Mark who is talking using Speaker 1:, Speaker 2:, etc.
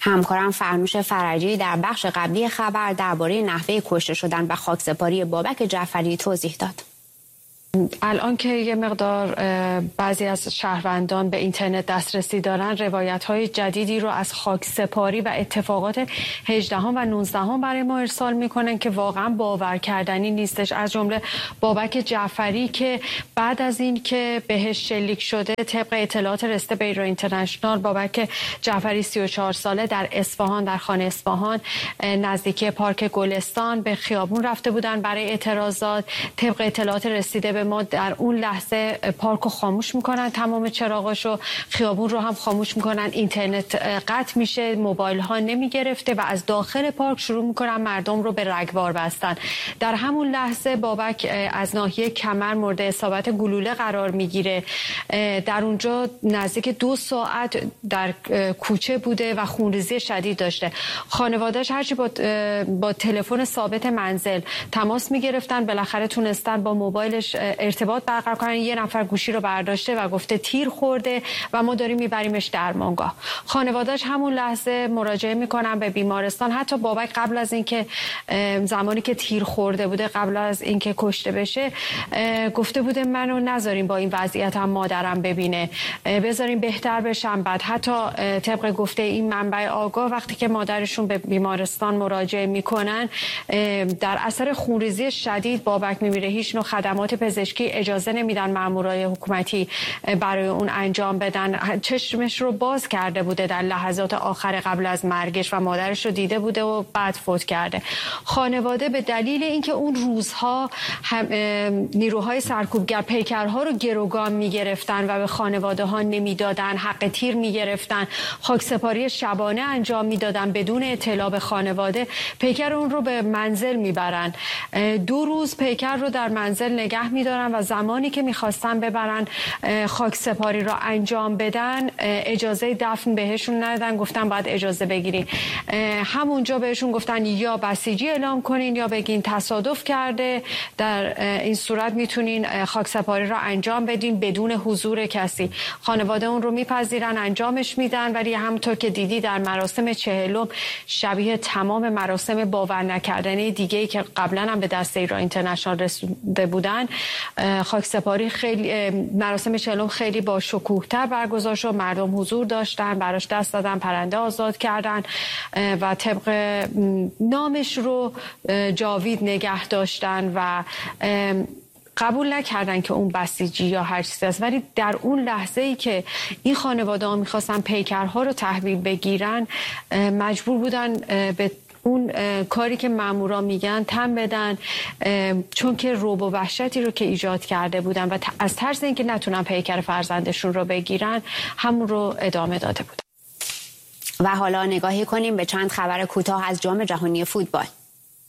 Speaker 1: همکارم فرنوش فرجی در بخش قبلی خبر درباره نحوه کشته شدن و خاکسپاری بابک جعفری توضیح داد.
Speaker 2: الان که یه مقدار بعضی از شهروندان به اینترنت دسترسی دارن، روایت‌های جدیدی رو از خاکسپاری و اتفاقات 18 و 19 برای ما ارسال میکنن که واقعا باور کردنی نیستش. از جمله بابک جعفری که بعد از این که بهش شلیک شده، طبق اطلاعات رسیده به ایران اینترنشنال، بابک جعفری 34 ساله در اصفهان، در خانه اصفهان نزدیکی پارک گلستان به خیابون رفته بودن برای اعتراضات. طبق اطلاعات رسیده به ما در اون لحظه پارک رو خاموش میکنن، تمام چراغاشو، خیابون رو هم خاموش میکنن، اینترنت قطع میشه، موبایل ها نمیگرفته و از داخل پارک شروع میکنن مردم رو به رگبار بستن. در همون لحظه بابک از ناحیه کمر مورد اصابت گلوله قرار میگیره. در اونجا نزدیک 2 ساعت در کوچه بوده و خونریزی شدید داشته. خانواده‌اش هرچی با تلفن ثابت منزل تماس میگرفتن، بالاخره تونستن با موبایلش ارتباط برقرار کنن. یه نفر گوشی رو برداشته و گفته تیر خورده و ما داریم میبریمش درمانگاه. خانواده‌اش همون لحظه مراجعه میکنن به بیمارستان. حتی بابک قبل از اینکه زمانی که تیر خورده بوده، قبل از اینکه کشته بشه، گفته بوده منو نذارین با این وضعیتم مادرم ببینه، بذارین بهتر بشم. بعد حتی طبق گفته این منبع آگاه، وقتی که مادرشون به بیمارستان مراجعه میکنن، در اثر خونریزی شدید بابک میمیره. هیچ نوع خدمات پزشکی اجازه نمیدن مامورای حکومتی برای اون انجام بدن. چشمش رو باز کرده بوده در لحظات آخر قبل از مرگش و مادرش رو دیده بوده و بعد فوت کرده. خانواده به دلیل اینکه اون روزها نیروهای سرکوبگر پیکرها رو گروگان میگرفتن و به خانواده ها نمیدادن، حق تیر میگرفتن، خاکسپاری شبانه انجام میدادن بدون اطلاع به خانواده، پیکر اون رو به منزل میبرن. 2 روز پیکر رو در منزل نگه میدارن و زمانی که میخواستن ببرن خاکسپاری رو انجام بدن، اجازه دفن بهشون ندادن، گفتن باید اجازه بگیرین. همونجا بهشون گفتن یا بسیجی اعلام کنین یا بگین تصادف کرده، در این صورت میتونین خاکسپاری رو انجام بدین بدون حضور کسی. خانواده اون رو میپذیرن، انجامش میدن، ولی همونطور که دیدی در مراسم 40 شبیه تمام مراسم باور نکردنی دیگه‌ای که قبلا هم به دست ایران اینترنشنال رسیده بودن، خاکسپاری خیلی مراسم 40 خیلی با شکوه‌تر برگزار شد. مردم حضور داشتن، براش دست دادن، پرنده آزاد کردن و طبق نامش رو جاوید نگه داشتن و قبول نکردن که اون بسیجی یا هر چیزی است. ولی در اون لحظه ای که این خانواده ها میخواستن پیکرها رو تحویل بگیرن، مجبور بودن به اون کاری که مامورا میگن تن بدن، چون که رعب و وحشتی رو که ایجاد کرده بودن و از ترس اینکه نتونن پیکر فرزندشون رو بگیرن، همون رو ادامه داده بودن.
Speaker 1: و حالا نگاهی کنیم به چند خبر کوتاه از جام جهانی فوتبال.